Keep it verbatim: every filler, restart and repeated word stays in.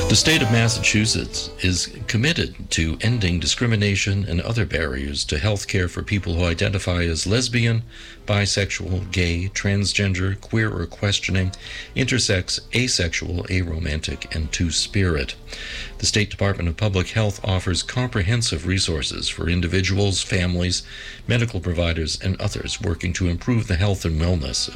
The state of Massachusetts is committed to ending discrimination and other barriers to health care for people who identify as lesbian, bisexual, gay, transgender, queer or questioning, intersex, asexual, aromantic, and two-spirit. The State Department of Public Health offers comprehensive resources for individuals, families, medical providers, and others working to improve the health and wellness